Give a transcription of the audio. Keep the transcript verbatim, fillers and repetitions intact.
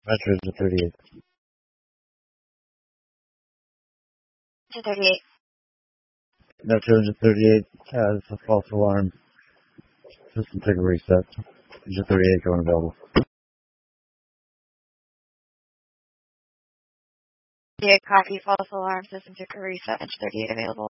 Metro to thirty-eight. To thirty-eight. Metro to thirty-eight has a false alarm. System trigger reset. Engine thirty-eight going available. Yeah, copy, false alarm, system trigger reset, Engine thirty-eight available.